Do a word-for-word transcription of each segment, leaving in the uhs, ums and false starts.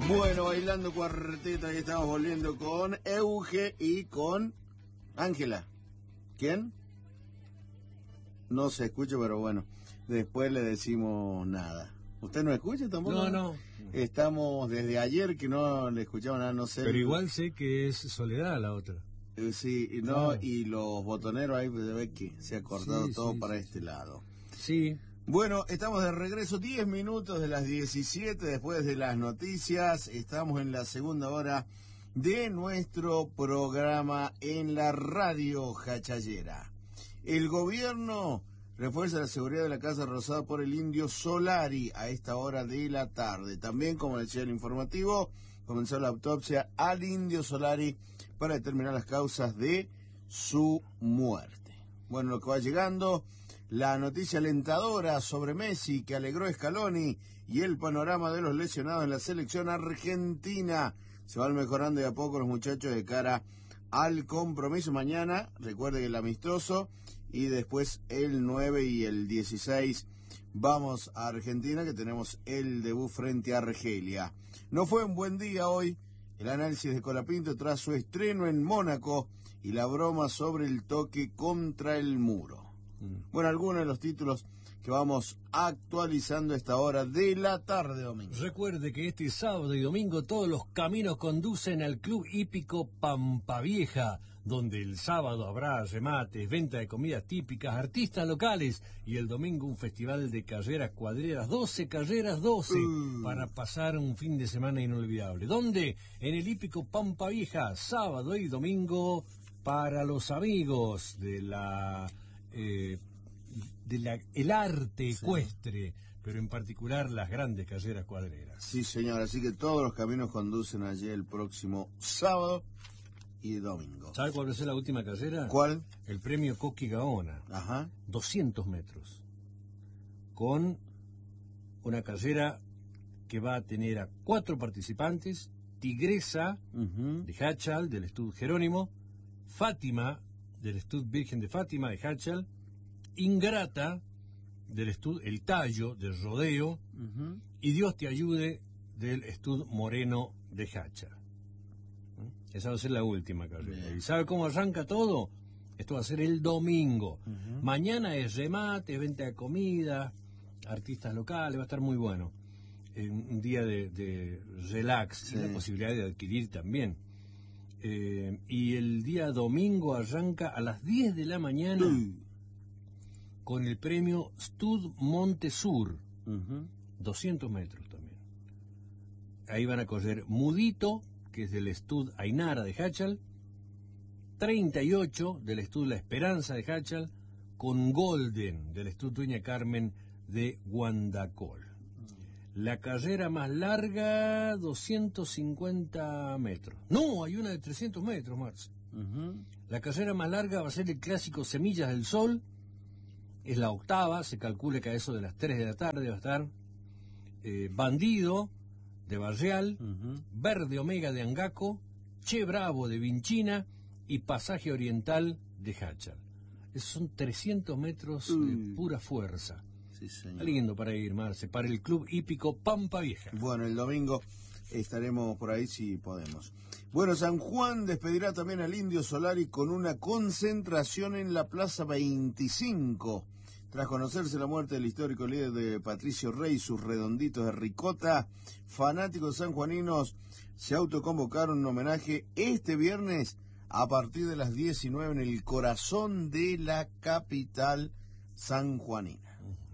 Bueno, bailando cuarteta y estamos volviendo con Euge y con Ángela. ¿Quién? No se escucha, pero bueno, después le decimos nada. ¿Usted no escucha tampoco? No, no. Estamos desde ayer que no le escuchamos nada, no sé. Pero igual sé que es Soledad la otra. Eh, sí, y no, claro. Y los botoneros ahí se ve que se ha cortado sí, todo sí, para sí, este sí. lado. Sí. Bueno, estamos de regreso, diez minutos de las diecisiete, después de las noticias. Estamos en la segunda hora de nuestro programa en la radio Jachallera. El gobierno refuerza la seguridad de la Casa Rosada por el Indio Solari a esta hora de la tarde. También, como decía el informativo, comenzó la autopsia al Indio Solari para determinar las causas de su muerte. Bueno, lo que va llegando, la noticia alentadora sobre Messi que alegró Scaloni y el panorama de los lesionados en la selección argentina. Se van mejorando de a poco los muchachos de cara al compromiso mañana. Recuerde que el amistoso y después el nueve y el dieciséis vamos a Argentina, que tenemos el debut frente a Argelia. No fue un buen día hoy el análisis de Colapinto tras su estreno en Mónaco y la broma sobre el toque contra el muro. Mm. Bueno, algunos de los títulos que vamos actualizando a esta hora de la tarde, domingo. Recuerde que este sábado y domingo todos los caminos conducen al Club Hípico Pampavieja, donde el sábado habrá remates, venta de comidas típicas, artistas locales, y el domingo un festival de carreras cuadreras, doce carreras, doce, uh. para pasar un fin de semana inolvidable. ¿Dónde? En el Hípico Pampavieja, sábado y domingo, para los amigos de la... Eh, de la, el arte ecuestre, sí. Pero en particular las grandes carreras cuadreras. Sí, señor, así que todos los caminos conducen allí el próximo sábado y domingo. ¿Sabe cuál va a ser la última carrera? ¿Cuál? El premio Coqui Gaona. Ajá. doscientos metros. Con una carrera que va a tener a cuatro participantes: Tigresa, uh-huh. de Hachal, del Estud Jerónimo; Fátima, del Estud Virgen de Fátima, de Hachal; Ingrata, del Estud El Tallo, del Rodeo, uh-huh. y Dios te ayude, del Estud Moreno de Hachal. Esa va a ser la última carrera. Bien. ¿Y sabe cómo arranca todo? Esto va a ser el domingo. Uh-huh. Mañana es remate, venta de comida, artistas locales, va a estar muy bueno. Eh, un día de, de relax, sí. Y la posibilidad de adquirir también. Eh, y el día domingo arranca a las diez de la mañana uh. con el premio Stud Montesur, uh-huh. doscientos metros también. Ahí van a correr Mudito, que es del Estud Ainara de Hachal, treinta y ocho del Estud La Esperanza de Hachal, con Golden del Estud Dueña Carmen de Guandacol. La carrera más larga, doscientos cincuenta metros. No, hay una de trescientos metros, Marce. Uh-huh. La carrera más larga va a ser el clásico Semillas del Sol. Es la octava, se calcula que a eso de las tres de la tarde va a estar. Eh, Bandido, de Barreal, uh-huh. Verde Omega de Angaco, Che Bravo de Vinchina y Pasaje Oriental de Hachal. Esos son trescientos metros uh. de pura fuerza. Sí, señor. Lindo para ir, Marce, para el Club Hípico Pampavieja. Bueno, el domingo estaremos por ahí si podemos. Bueno, San Juan despedirá también al Indio Solari con una concentración en la Plaza veinticinco. Tras conocerse la muerte del histórico líder de Patricio Rey y sus redonditos de ricota, fanáticos sanjuaninos se autoconvocaron en homenaje este viernes a partir de las diecinueve en el corazón de la capital sanjuanina.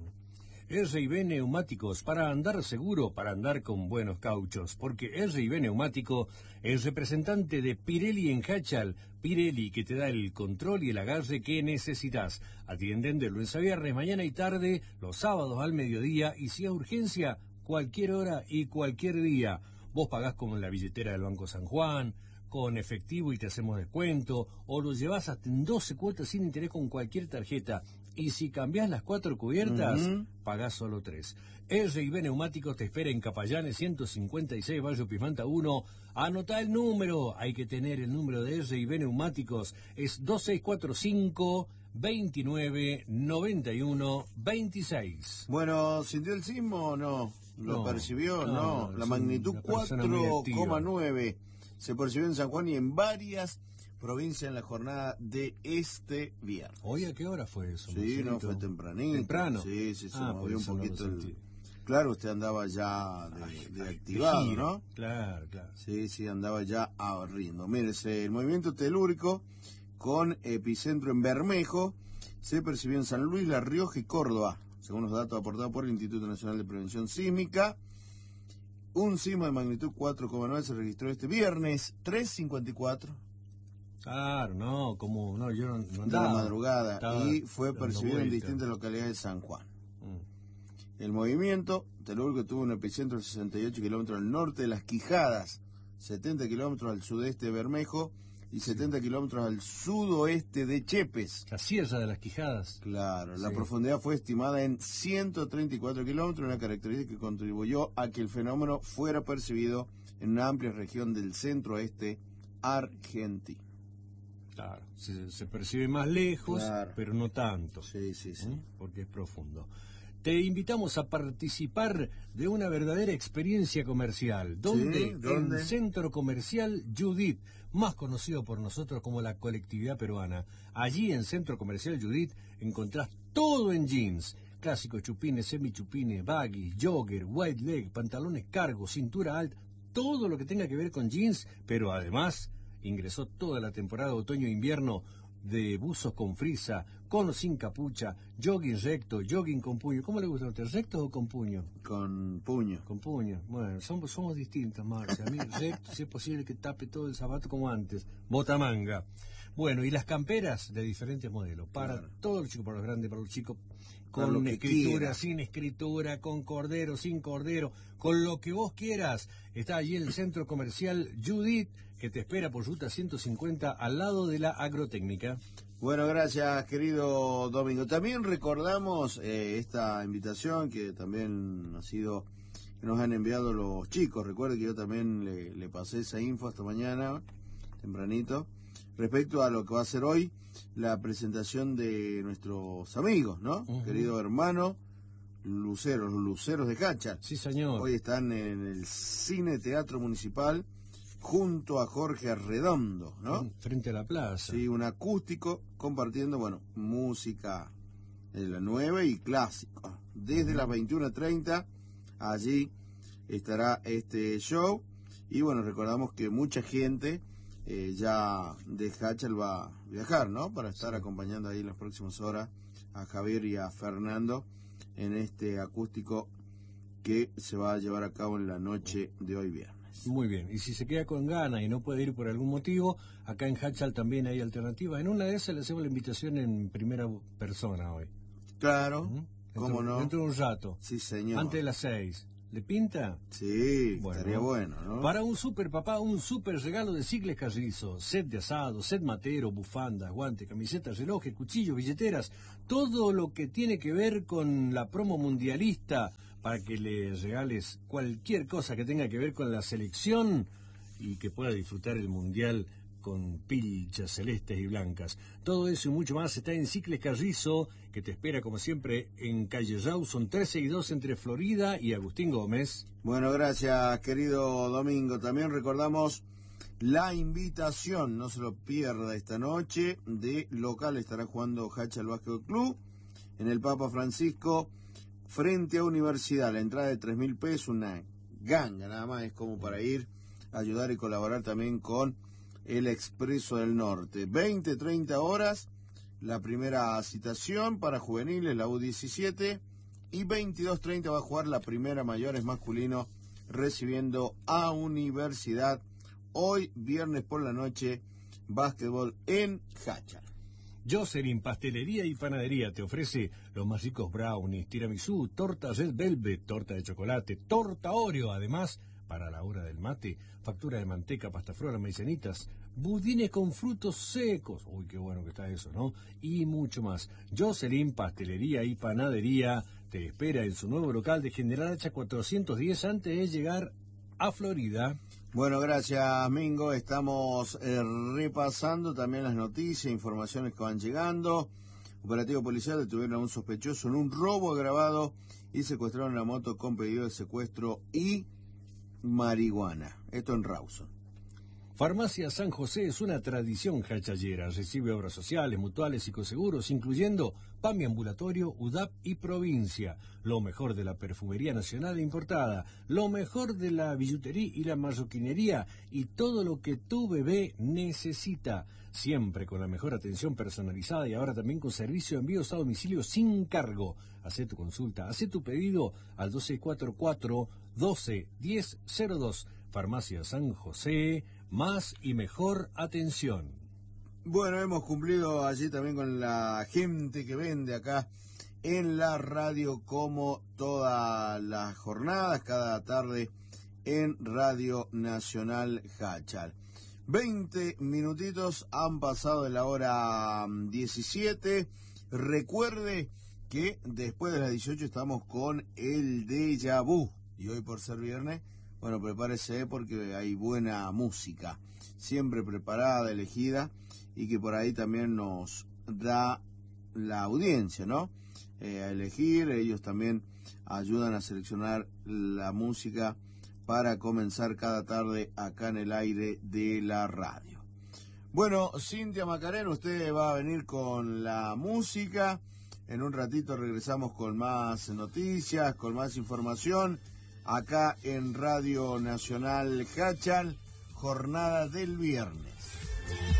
R y B Neumáticos, para andar seguro, para andar con buenos cauchos, porque R y B Neumático es representante de Pirelli en Hachal. Pirelli, que te da el control y el agarre que necesitas. Atienden de lunes a viernes, mañana y tarde, los sábados al mediodía, y si hay urgencia, cualquier hora y cualquier día. Vos pagás con la billetera del Banco San Juan, con efectivo y te hacemos descuento, o lo llevas hasta en doce cuotas sin interés con cualquier tarjeta. Y si cambiás las cuatro cubiertas, uh-huh. pagás solo tres. R y B Neumáticos te espera en Capallanes ciento cincuenta y seis, Barrio Pimanta uno. Anotá el número, hay que tener el número de R y B Neumáticos. Es dos seis cuatro cinco, veintinueve, noventa y uno, veintiséis. Bueno, ¿sintió el sismo o no? ¿Lo no, percibió? No, no. no la magnitud cuatro coma nueve se percibió en San Juan y en varias provincias en la jornada de este viernes. ¿Hoy a qué hora fue eso? Sí, Marcelito? no, fue tempranito. ¿Temprano? Sí, sí, se ah, movió un poquito no el... Claro, usted andaba ya de, ay, de ay, activado, de ¿no? Claro, claro. Sí, sí, andaba ya a riendo. Mire, el movimiento telúrico con epicentro en Bermejo se percibió en San Luis, La Rioja y Córdoba, según los datos aportados por el Instituto Nacional de Prevención Sísmica. Un sismo de magnitud cuatro coma nueve se registró este viernes, tres cincuenta y cuatro. Claro, no, como, no, yo no, no de la madrugada, y fue percibido en vuelta. distintas localidades de San Juan. Mm. El movimiento telúrico tuvo un epicentro de sesenta y ocho kilómetros al norte de Las Quijadas, setenta kilómetros al sudeste de Bermejo y setenta kilómetros al sudoeste de Chepes. La Sierra de las Quijadas. Claro, sí. La profundidad fue estimada en ciento treinta y cuatro kilómetros, una característica que contribuyó a que el fenómeno fuera percibido en una amplia región del centro-oeste argentino. Claro, se, se percibe más lejos, claro. pero no tanto. Sí, sí, sí. ¿eh? Porque es profundo. Te invitamos a participar de una verdadera experiencia comercial. ¿Dónde? ¿Sí? ¿Dónde? En Centro Comercial Judith, más conocido por nosotros como la colectividad peruana. Allí en Centro Comercial Judith encontrás todo en jeans. Clásicos chupines, semichupines, baggies, jogger, white leg, pantalones cargo, cintura alta, todo lo que tenga que ver con jeans, pero además ingresó toda la temporada otoño-invierno de buzos con frisa, con o sin capucha, jogging recto, jogging con puño. ¿Cómo le gusta a usted, recto o con puño? Con puño. Con puño. Bueno, somos, somos distintos, Marcia. A mí recto, si es posible que tape todo el zapato como antes. Botamanga. Bueno, y las camperas de diferentes modelos. Para claro. todos los chicos, para los grandes, para los chicos, con escritura, quiera. sin escritura, con cordero, sin cordero, con lo que vos quieras. Está allí en el Centro Comercial Judith, que te espera por ruta ciento cincuenta al lado de la Agrotécnica. Bueno, gracias, querido Domingo. También recordamos eh, esta invitación que también ha sido, que nos han enviado los chicos. Recuerde que yo también le, le pasé esa info hasta mañana, tempranito, respecto a lo que va a ser hoy la presentación de nuestros amigos, ¿no? Uh-huh. Querido hermano, Luceros, los Luceros de Jáchal. Sí, señor. Hoy están en el Cine Teatro Municipal junto a Jorge Arredondo, ¿no? Frente a la plaza. Sí, un acústico compartiendo, bueno, música de la nueva y clásico. Desde uh-huh. las veintiuna treinta, allí estará este show. Y bueno, recordamos que mucha gente eh, ya de Jáchal va a viajar, ¿no? Para estar sí. acompañando ahí en las próximas horas a Javier y a Fernando en este acústico que se va a llevar a cabo en la noche de hoy viernes. Muy bien, y si se queda con ganas y no puede ir por algún motivo, acá en Jáchal también hay alternativas. En una de esas le hacemos la invitación en primera persona hoy. Claro, ¿Mm? ¿cómo no? Dentro de un rato. Sí, señor. Antes de las seis. ¿Le pinta? Sí, bueno, estaría bueno, ¿no? Para un super papá, un super regalo de Cicles Carrizo. Set de asado, set matero, bufandas, guantes, camisetas, relojes, cuchillos, billeteras. Todo lo que tiene que ver con la promo mundialista para que le regales cualquier cosa que tenga que ver con la selección y que pueda disfrutar el mundial con pilchas celestes y blancas. Todo eso y mucho más está en Cicles Carrizo, que te espera como siempre en calle Rawson trece y dos entre Florida y Agustín Gómez. Bueno, gracias, querido Domingo. También recordamos la invitación, no se lo pierda esta noche, de local estará jugando Jáchal Básquetbol Club en el Papa Francisco frente a Universidad. La entrada de tres mil pesos, una ganga nada más, es como para ir a ayudar y colaborar también con el Expreso del Norte. veinte treinta horas, la primera citación para juveniles, la U diecisiete, y veintidós treinta va a jugar la primera mayores masculino recibiendo a Universidad. Hoy, viernes por la noche, básquetbol en Jáchal. Jocelyn Pastelería y Panadería te ofrece los más ricos brownies, tiramisú, torta red velvet, torta de chocolate, torta Oreo, además, para la hora del mate, factura de manteca, pasta flora, maicenitas, budines con frutos secos, uy, qué bueno que está eso, ¿no? Y mucho más. Jocelyn Pastelería y Panadería te espera en su nuevo local de General Hacha cuatrocientos diez antes de llegar a Florida. Bueno, gracias, Mingo. Estamos eh, repasando también las noticias, informaciones que van llegando. Operativo policial, detuvieron a un sospechoso en un robo agravado y secuestraron una moto con pedido de secuestro y marihuana. Esto en Rawson. Farmacia San José es una tradición jachallera. Recibe obras sociales, mutuales, psicoseguros, incluyendo PAMI ambulatorio, U D A P y provincia. Lo mejor de la perfumería nacional e importada, lo mejor de la billutería y la marroquinería y todo lo que tu bebé necesita. Siempre con la mejor atención personalizada y ahora también con servicio de envíos a domicilio sin cargo. Hacé tu consulta, hacé tu pedido al dos seis cuatro cuatro, uno dos, uno cero cero dos. Farmacia San José, más y mejor atención. Bueno, hemos cumplido allí también con la gente que vende acá en la radio, como todas las jornadas, cada tarde en Radio Nacional Hachal. veinte minutitos han pasado de la hora diecisiete. Recuerde que después de las dieciocho estamos con el Déjà Vu. Y hoy, por ser viernes, bueno, prepárese porque hay buena música, siempre preparada, elegida, y que por ahí también nos da la audiencia, ¿no? Eh, a elegir, ellos también ayudan a seleccionar la música para comenzar cada tarde acá en el aire de la radio. Bueno, Cintia Macarena, usted va a venir con la música. En un ratito regresamos con más noticias, con más información, acá en Radio Nacional Hachal, jornada del viernes.